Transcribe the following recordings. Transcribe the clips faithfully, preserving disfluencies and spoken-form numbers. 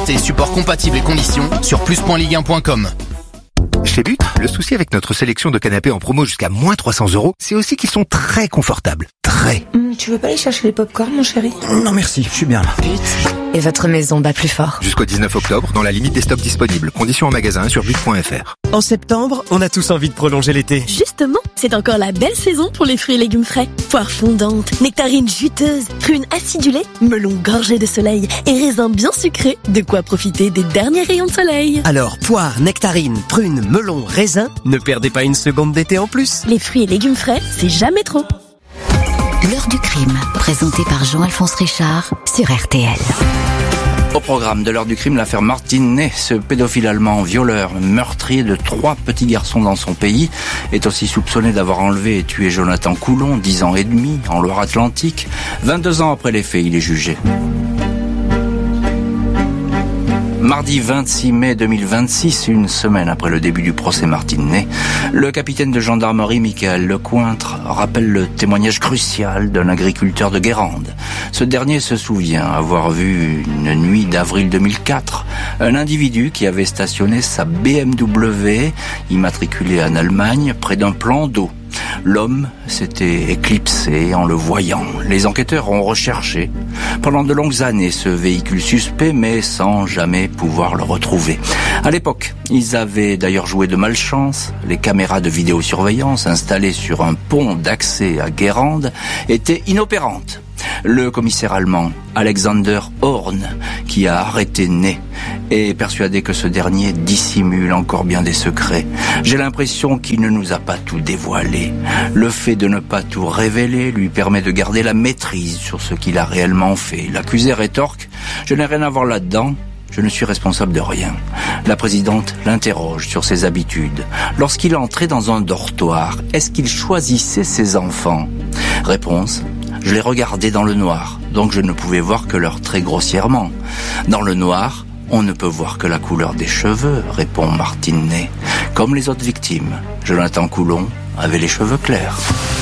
Modalité, support compatible et conditions sur plus point ligue un point com. Chez But, le souci avec notre sélection de canapés en promo jusqu'à moins trois cents euros, c'est aussi qu'ils sont très confortables. Très. Mmh, tu veux pas aller chercher les pop-corn, mon chéri ? Non merci, je suis bien là. But. Et votre maison bat plus fort. Jusqu'au dix-neuf octobre, dans la limite des stocks disponibles. Conditions en magasin sur but point f r. En septembre, on a tous envie de prolonger l'été. Justement, c'est encore la belle saison pour les fruits et légumes frais. Poires fondantes, nectarines juteuses, prunes acidulées, melons gorgés de soleil et raisins bien sucrés. De quoi profiter des derniers rayons de soleil. Alors, poires, nectarines, prunes, melons, raisins, ne perdez pas une seconde d'été en plus. Les fruits et légumes frais, c'est jamais trop. L'heure du crime, présenté par Jean-Alphonse Richard sur R T L. Au programme de l'heure du crime, l'affaire Martin Ney, ce pédophile allemand violeur, meurtrier de trois petits garçons dans son pays, est aussi soupçonné d'avoir enlevé et tué Jonathan Coulon, dix ans et demi, en Loire-Atlantique. vingt-deux ans après les faits, il est jugé. Mardi vingt-six mai deux mille vingt-six, une semaine après le début du procès Martin Ney, le capitaine de gendarmerie Michael Lecointre rappelle le témoignage crucial d'un agriculteur de Guérande. Ce dernier se souvient avoir vu une nuit d'avril deux mille quatre un individu qui avait stationné sa B M W immatriculée en Allemagne près d'un plan d'eau. L'homme s'était éclipsé en le voyant. Les enquêteurs ont recherché pendant de longues années ce véhicule suspect, mais sans jamais pouvoir le retrouver. À l'époque, ils avaient d'ailleurs joué de malchance. Les caméras de vidéosurveillance installées sur un pont d'accès à Guérande étaient inopérantes. Le commissaire allemand Alexander Horn, qui a arrêté Ney, est persuadé que ce dernier dissimule encore bien des secrets. J'ai l'impression qu'il ne nous a pas tout dévoilé. Le fait de ne pas tout révéler lui permet de garder la maîtrise sur ce qu'il a réellement fait. L'accusé rétorque « Je n'ai rien à voir là-dedans. Je ne suis responsable de rien ». La présidente l'interroge sur ses habitudes. Lorsqu'il entrait dans un dortoir, est-ce qu'il choisissait ses enfants ? Réponse: je les regardais dans le noir, donc je ne pouvais voir que leurs traits grossièrement. Dans le noir, on ne peut voir que la couleur des cheveux, répond Martin Ney. Comme les autres victimes, Jonathan Coulon avait les cheveux clairs.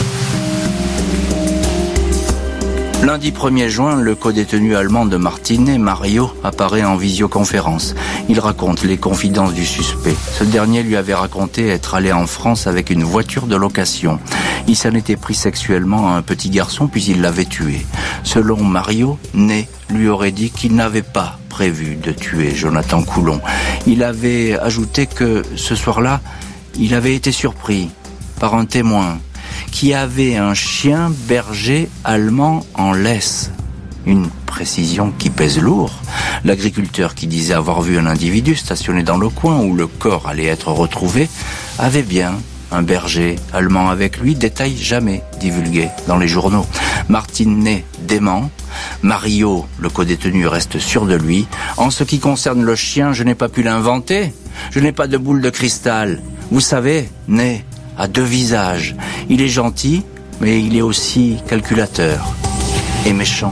Lundi premier juin, le codétenu allemand de Martin Ney, Mario, apparaît en visioconférence. Il raconte les confidences du suspect. Ce dernier lui avait raconté être allé en France avec une voiture de location. Il s'en était pris sexuellement à un petit garçon, puis il l'avait tué. Selon Mario, Ney lui aurait dit qu'il n'avait pas prévu de tuer Jonathan Coulon. Il avait ajouté que ce soir-là, il avait été surpris par un témoin qui avait un chien berger allemand en laisse. Une précision qui pèse lourd. L'agriculteur qui disait avoir vu un individu stationné dans le coin où le corps allait être retrouvé avait bien un berger allemand avec lui, détail jamais divulgué dans les journaux. Martin Ney dément. Mario, le codétenu, reste sûr de lui. En ce qui concerne le chien, je n'ai pas pu l'inventer. Je n'ai pas de boule de cristal. Vous savez, Ney a deux visages. Il est gentil, mais il est aussi calculateur et méchant.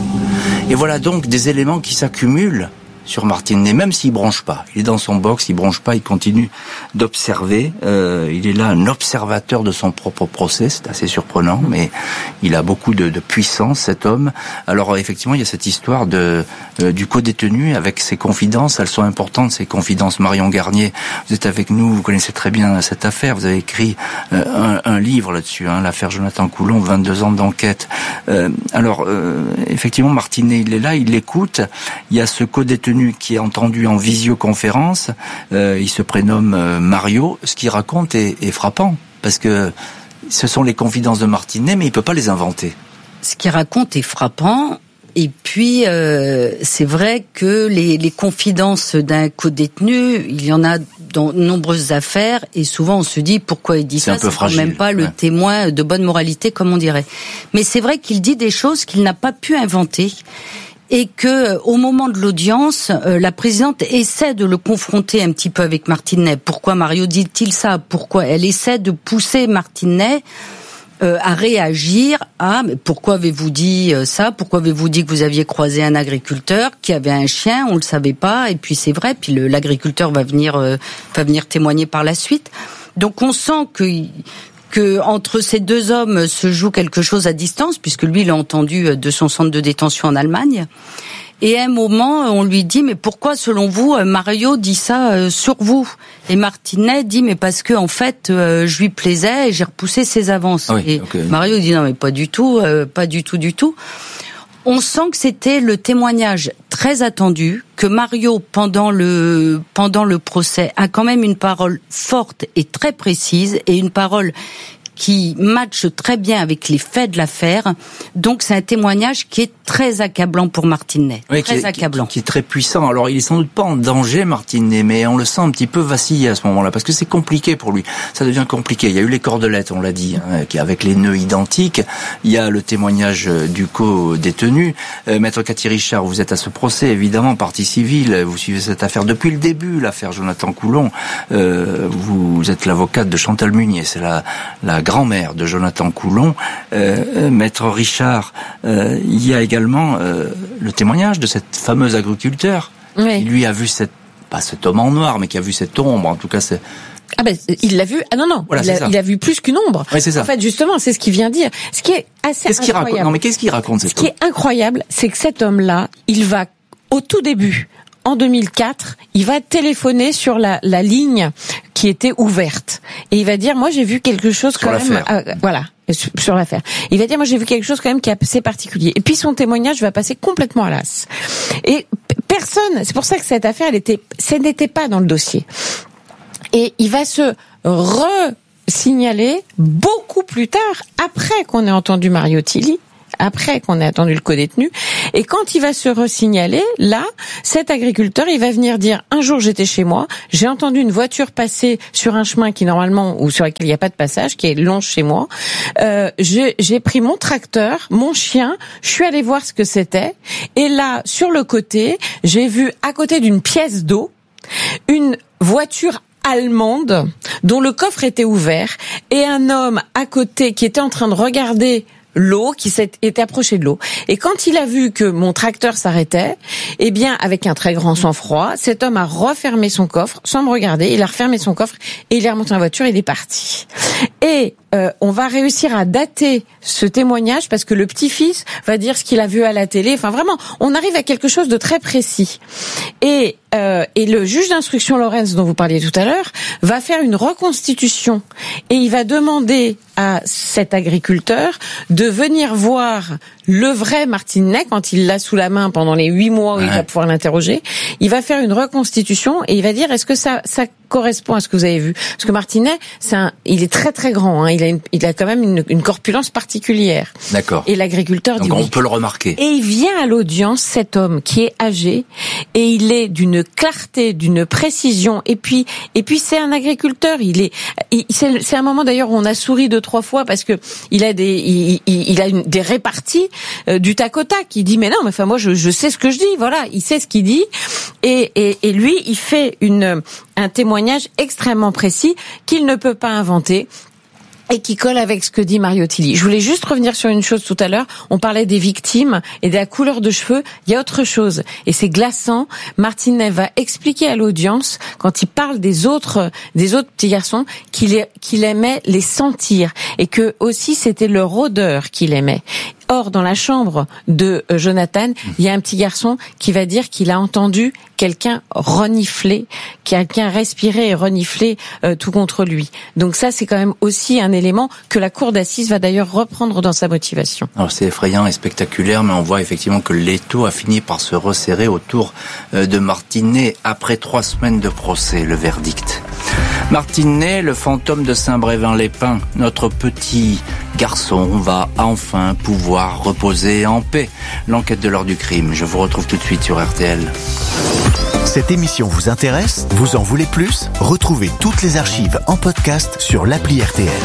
Et voilà donc des éléments qui s'accumulent sur Martin Ney, même s'il bronche pas. Il est dans son box, il bronche pas, il continue d'observer. Euh, il est là un observateur de son propre procès, c'est assez surprenant, mais il a beaucoup de, de puissance, cet homme. Alors effectivement, il y a cette histoire de euh, du codétenu avec ses confidences. Elles sont importantes, ces confidences. Marion Garnier, vous êtes avec nous, vous connaissez très bien cette affaire. Vous avez écrit euh, un, un livre là-dessus, hein, l'affaire Jonathan Coulon, vingt-deux ans d'enquête. Euh, alors euh, effectivement, Martin Ney, il est là, il l'écoute. Il y a ce codétenu qui est entendu en visioconférence, euh, il se prénomme euh, Mario. Ce qu'il raconte est, est frappant, parce que ce sont les confidences de Martin Ney, mais il peut pas les inventer. Ce qu'il raconte est frappant, et puis euh, c'est vrai que les, les confidences d'un codétenu, il y en a dans de nombreuses affaires, et souvent on se dit pourquoi il dit c'est ça, un peu c'est fragile, quand même pas le ouais. témoin de bonne moralité, comme on dirait. Mais c'est vrai qu'il dit des choses qu'il n'a pas pu inventer. Et que, au moment de l'audience, euh, la présidente essaie de le confronter un petit peu avec Martin Ney. Pourquoi Mario dit-il ça ? Pourquoi elle essaie de pousser Martin Ney euh, à réagir à mais pourquoi avez-vous dit ça ? Pourquoi avez-vous dit que vous aviez croisé un agriculteur qui avait un chien ? On le savait pas. Et puis c'est vrai. Puis le, l'agriculteur va venir euh, va venir témoigner par la suite. Donc on sent que que entre ces deux hommes se joue quelque chose à distance, puisque lui l'a entendu de son centre de détention en Allemagne. Et à un moment, on lui dit, mais pourquoi, selon vous, Mario dit ça sur vous? Et Martinet dit, mais parce que, en fait, euh, je lui plaisais et j'ai repoussé ses avances. Oui, et okay. Mario dit, non, mais pas du tout, euh, pas du tout, du tout. On sent que c'était le témoignage très attendu, que Mario, pendant le, pendant le procès, a quand même une parole forte et très précise, et une parole qui matche très bien avec les faits de l'affaire. Donc c'est un témoignage qui est très accablant pour Martinet. Oui, très qui est, accablant. Qui, qui est très puissant. Alors il est sans doute pas en danger, Martinet, mais on le sent un petit peu vaciller à ce moment-là, parce que c'est compliqué pour lui. Ça devient compliqué. Il y a eu les cordelettes, on l'a dit, hein, avec les nœuds identiques. Il y a le témoignage du co-détenu. Euh, Maître Cathy Richard, vous êtes à ce procès, évidemment, partie civile. Vous suivez cette affaire depuis le début, l'affaire Jonathan Coulon. Euh, vous êtes l'avocate de Chantal Munier. C'est la, la grand-mère de Jonathan Coulon. Euh, Maître Richard, euh, il y a également euh, le témoignage de cette fameuse agriculteur oui. qui lui a vu cette, pas cet homme en noir, mais qui a vu cette ombre, en tout cas c'est... Ah ben il l'a vu. Ah non non, voilà, il, a, il a vu plus qu'une ombre. Oui, c'est ça. En fait justement, c'est ce qu'il vient dire. Ce qui est assez qu'est-ce incroyable. Qu'il raconte non mais qu'est-ce qu'il raconte cet Ce qui homme est incroyable, c'est que cet homme-là, il va au tout début, en deux mille quatre, il va téléphoner sur la, la ligne qui était ouverte et il va dire moi j'ai vu quelque chose sur quand même euh, voilà sur, sur l'affaire. Il va dire moi j'ai vu quelque chose quand même qui est assez particulier. Et puis son témoignage va passer complètement à l'as. Et personne, c'est pour ça que cette affaire elle était ça n'était pas dans le dossier. Et il va se re-signaler beaucoup plus tard après qu'on ait entendu Mario Tilly. Après qu'on ait attendu le co-détenu. Et quand il va se resignaler, là, cet agriculteur, il va venir dire, un jour j'étais chez moi, j'ai entendu une voiture passer sur un chemin qui normalement, ou sur lequel il n'y a pas de passage, qui est long chez moi. Euh, j'ai, j'ai pris mon tracteur, mon chien, je suis allé voir ce que c'était. Et là, sur le côté, j'ai vu à côté d'une pièce d'eau, une voiture allemande dont le coffre était ouvert et un homme à côté qui était en train de regarder l'eau, qui s'était approché de l'eau. Et quand il a vu que mon tracteur s'arrêtait, eh bien, avec un très grand sang-froid, cet homme a refermé son coffre, sans me regarder, il a refermé son coffre, et il est remonté dans la voiture, et il est parti. Et euh, on va réussir à dater ce témoignage, parce que le petit-fils va dire ce qu'il a vu à la télé. Enfin, vraiment, on arrive à quelque chose de très précis. Et, euh, et le juge d'instruction Lorenz, dont vous parliez tout à l'heure, va faire une reconstitution, et il va demander à cet agriculteur de venir voir le vrai Martinet quand il l'a sous la main pendant les huit mois où ouais. il va pouvoir l'interroger. Il va faire une reconstitution et il va dire est-ce que ça, ça correspond à ce que vous avez vu? Parce que Martinet, c'est un, il est très très grand, hein, il a une, il a quand même une, une corpulence particulière. D'accord. Et l'agriculteur dit Donc on oui. peut le remarquer. Et il vient à l'audience, cet homme qui est âgé et il est d'une clarté, d'une précision. Et puis, et puis c'est un agriculteur. Il est, il, c'est, c'est un moment d'ailleurs où on a souri deux trois fois parce que il a des, il, il, il a une, des réparties euh, du tac au tac. Il dit mais non, mais enfin moi je, je sais ce que je dis. Voilà, il sait ce qu'il dit. Et, et, et lui, il fait une un témoignage extrêmement précis qu'il ne peut pas inventer et qui colle avec ce que dit Mario Tilly. Je voulais juste revenir sur une chose tout à l'heure. On parlait des victimes et de la couleur de cheveux. Il y a autre chose. Et c'est glaçant. Martinet va expliquer à l'audience, quand il parle des autres, des autres petits garçons, qu'il, est, qu'il aimait les sentir. Et que aussi c'était leur odeur qu'il aimait. Or, dans la chambre de Jonathan, il y a un petit garçon qui va dire qu'il a entendu quelqu'un renifler, quelqu'un respirer et renifler euh, tout contre lui. Donc ça, c'est quand même aussi un élément que la cour d'assises va d'ailleurs reprendre dans sa motivation. Alors c'est effrayant et spectaculaire, mais on voit effectivement que l'étau a fini par se resserrer autour de Martinet après trois semaines de procès, le verdict. Martinet, le fantôme de Saint-Brévin-les-Pins, notre petit garçon va enfin pouvoir reposer en paix. L'enquête de l'heure du crime, je vous retrouve tout de suite sur R T L. Cette émission vous intéresse ? Vous en voulez plus ? Retrouvez toutes les archives en podcast sur l'appli R T L.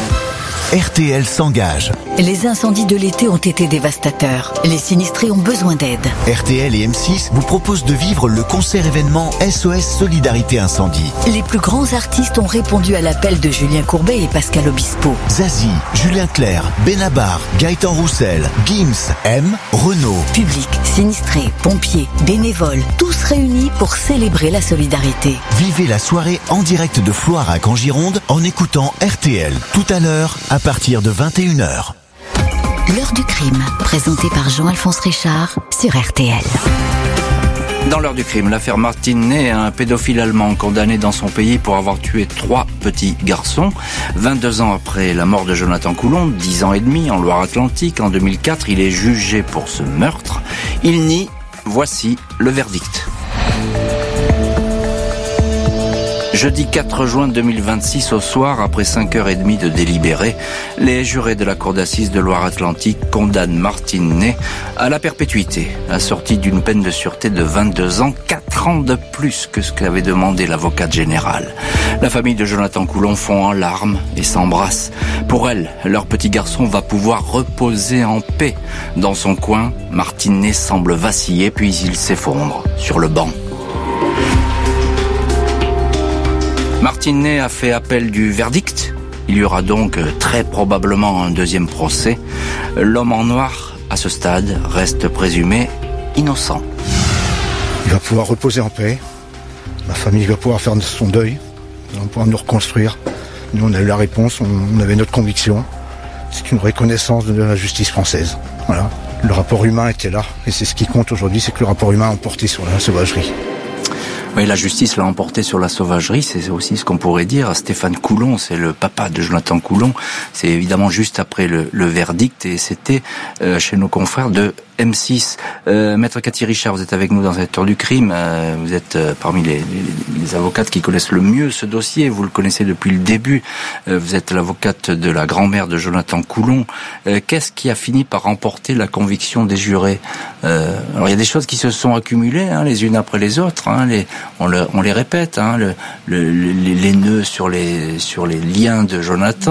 R T L s'engage. Les incendies de l'été ont été dévastateurs. Les sinistrés ont besoin d'aide. R T L et M six vous proposent de vivre le concert événement S O S Solidarité Incendie. Les plus grands artistes ont répondu à l'appel de Julien Courbet et Pascal Obispo. Zazie, Julien Clerc, Benabar, Gaëtan Roussel, Gims, M, Renaud. Public, sinistrés, pompiers, bénévoles, tous réunis pour célébrer la solidarité. Vivez la soirée en direct de Floirac en Gironde en écoutant R T L. Tout à l'heure, à partir de vingt et une heures. L'heure du crime, présenté par Jean-Alphonse Richard sur R T L. Dans l'heure du crime, l'affaire Martine Ney, un pédophile allemand condamné dans son pays pour avoir tué trois petits garçons. vingt-deux ans après la mort de Jonathan Coulon, dix ans et demi en Loire-Atlantique, en deux mille quatre, il est jugé pour ce meurtre. Il nie, voici le verdict. Jeudi quatre juin deux mille vingt-six au soir, après cinq heures trente de délibéré, les jurés de la cour d'assises de Loire-Atlantique condamnent Martine Ney à la perpétuité, assortie d'une peine de sûreté de vingt-deux ans, quatre ans de plus que ce qu'avait demandé l'avocate générale. La famille de Jonathan Coulon fond en larmes et s'embrasse. Pour elle, leur petit garçon va pouvoir reposer en paix. Dans son coin, Martine Ney semble vaciller, puis il s'effondre sur le banc. Martine Ney a fait appel du verdict. Il y aura donc très probablement un deuxième procès. L'homme en noir, à ce stade, reste présumé innocent. Il va pouvoir reposer en paix. Ma famille va pouvoir faire son deuil. Ils vont pouvoir nous reconstruire. Nous, on a eu la réponse, on avait notre conviction. C'est une reconnaissance de la justice française. Voilà. Le rapport humain était là. Et c'est ce qui compte aujourd'hui, c'est que le rapport humain a emporté sur la sauvagerie. Oui, la justice l'a emporté sur la sauvagerie, c'est aussi ce qu'on pourrait dire. Stéphane Coulon, c'est le papa de Jonathan Coulon. C'est évidemment juste après le, le verdict et c'était euh, chez nos confrères de M six. Euh, Maître Cathy Richard, vous êtes avec nous dans cette heure du crime. Euh, vous êtes euh, parmi les, les, les avocates qui connaissent le mieux ce dossier. Vous le connaissez depuis le début. Euh, vous êtes l'avocate de la grand-mère de Jonathan Coulon. Euh, qu'est-ce qui a fini par remporter la conviction des jurés? euh, Alors, il y a des choses qui se sont accumulées, hein, les unes après les autres. Hein, les, on, le, on les répète, hein, le, le, les, les nœuds sur les, sur les liens de Jonathan.